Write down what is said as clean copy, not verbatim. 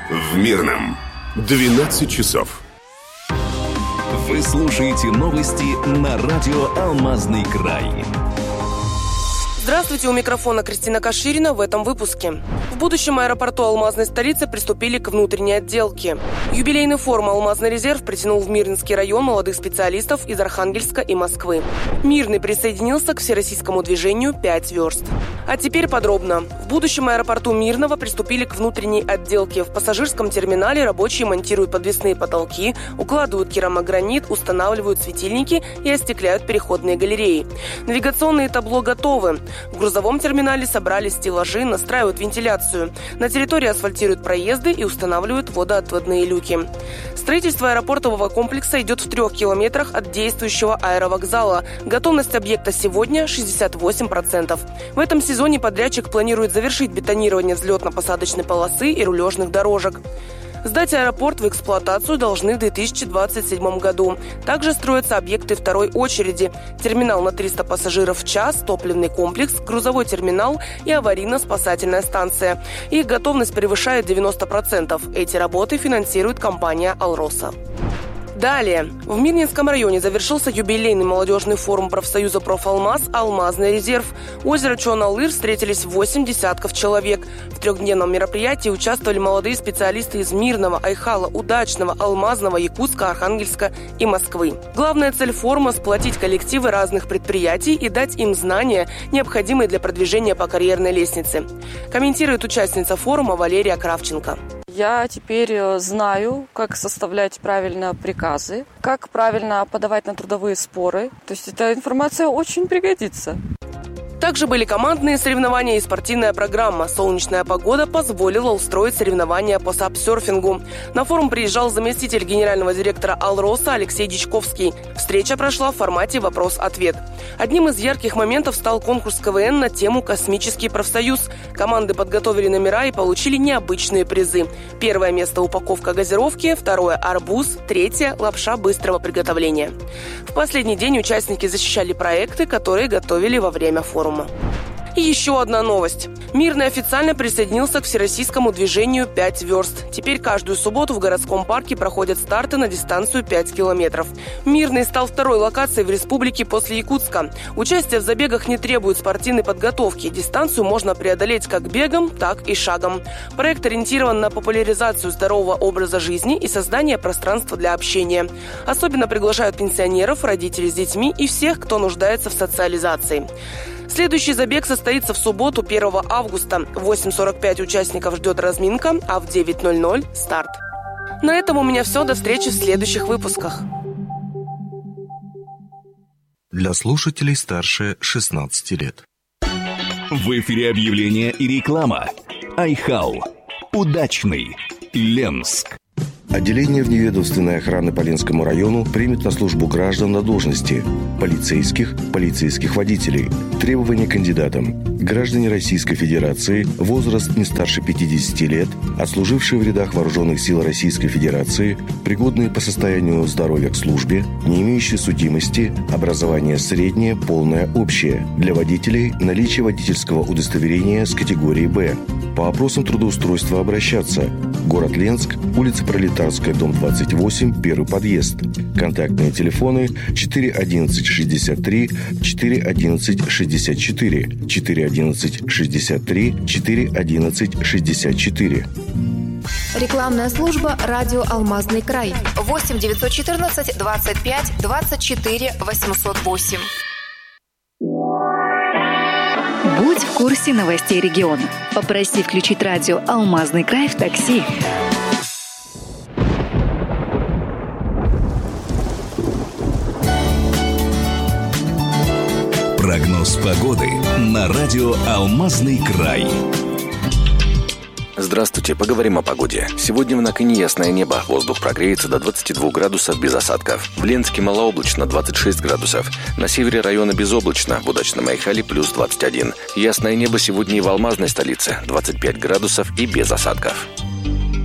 В Мирном 12 часов. Вы слушаете новости на радио «Алмазный край». Здравствуйте, у микрофона Кристина Каширина в этом выпуске. В будущем аэропорту алмазной столицы приступили к внутренней отделке. Юбилейный форум «Алмазный резерв» притянул в Мирнинский район молодых специалистов из Архангельска и Москвы. Мирный присоединился к всероссийскому движению «5 верст». А теперь подробно. В будущем аэропорту Мирного приступили к внутренней отделке. В пассажирском терминале рабочие монтируют подвесные потолки, укладывают керамогранит, устанавливают светильники и остекляют переходные галереи. Навигационные табло готовы. В грузовом терминале собрали стеллажи, настраивают вентиляцию. На территории асфальтируют проезды и устанавливают водоотводные люки. Строительство аэропортового комплекса идет в 3 километрах от действующего аэровокзала. Готовность объекта сегодня 68%. В этом сезоне подрядчик планирует завершить бетонирование взлетно-посадочной полосы и рулежных дорожек. Сдать аэропорт в эксплуатацию должны в 2027 году. Также строятся объекты второй очереди. Терминал на 300 пассажиров в час, топливный комплекс, грузовой терминал и аварийно-спасательная станция. Их готовность превышает 90%. Эти работы финансирует компания «Алроса». Далее. В Мирнинском районе завершился юбилейный молодежный форум профсоюза «Профалмаз» «Алмазный резерв». У озера Чон-Алыр встретились 8 десятков человек. В трехдневном мероприятии участвовали молодые специалисты из Мирного, Айхала, Удачного, Алмазного, Якутска, Архангельска и Москвы. Главная цель форума – сплотить коллективы разных предприятий и дать им знания, необходимые для продвижения по карьерной лестнице. Комментирует участница форума Валерия Кравченко. Я теперь знаю, как составлять правильно приказы, как правильно подавать на трудовые споры. То есть эта информация очень пригодится. Также были командные соревнования и спортивная программа. Солнечная погода позволила устроить соревнования по сапсерфингу. На форум приезжал заместитель генерального директора «Алроса» Алексей Дичковский. Встреча прошла в формате «Вопрос-ответ». Одним из ярких моментов стал конкурс КВН на тему «Космический профсоюз». Команды подготовили номера и получили необычные призы. 1 место – упаковка газировки, 2 – арбуз, 3 – лапша быстрого приготовления. В последний день участники защищали проекты, которые готовили во время форума. И еще одна новость. Мирный официально присоединился к всероссийскому движению «5 верст». Теперь каждую субботу в городском парке проходят старты на дистанцию 5 километров. Мирный стал второй локацией в республике после Якутска. Участие в забегах не требует спортивной подготовки. Дистанцию можно преодолеть как бегом, так и шагом. Проект ориентирован на популяризацию здорового образа жизни и создание пространства для общения. Особенно приглашают пенсионеров, родителей с детьми и всех, кто нуждается в социализации. Следующий забег состоится в субботу, 1 августа. В 8:45 участников ждет разминка, а в 9:00 – старт. На этом у меня все. До встречи в следующих выпусках. Для слушателей старше 16 лет. В эфире объявления и реклама. Айхал. Удачный. Ленск. Отделение вневедомственной охраны по Ленскому району примет на службу граждан на должности полицейских водителей. Требования кандидатам. Граждане Российской Федерации, возраст не старше 50 лет, отслужившие в рядах Вооруженных сил Российской Федерации, пригодные по состоянию здоровья к службе, не имеющие судимости, образование среднее, полное, общее. Для водителей наличие водительского удостоверения с категории «Б». По вопросам трудоустройства обращаться. Город Ленск, улица Пролетарская, дом 28, первый подъезд. Контактные телефоны 41163, 41164, 41163, 41164. Рекламная служба «Радио Алмазный край». 8 914 25 24 808. Будь в курсе новостей региона. Попроси включить радио «Алмазный край» в такси. Прогноз погоды на радио «Алмазный край». Здравствуйте, поговорим о погоде. Сегодня в Накине ясное небо, воздух прогреется до 22 градусов без осадков. В Ленске малооблачно 26 градусов. На севере района безоблачно, в Удачном Айхале плюс 21. Ясное небо сегодня и в Алмазной столице 25 градусов и без осадков.